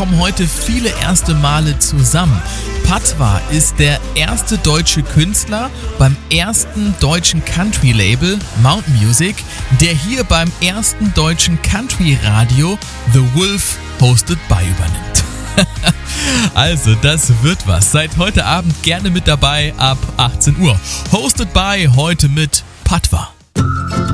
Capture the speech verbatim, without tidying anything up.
kommen heute viele erste Male zusammen. Patwa ist der erste deutsche Künstler beim ersten deutschen Country-Label Mountain Music, der hier beim ersten deutschen Country-Radio The Wolf Hosted by übernimmt. Also, das wird was. Seid heute Abend gerne mit dabei ab achtzehn Uhr. Hosted by heute mit Patwa.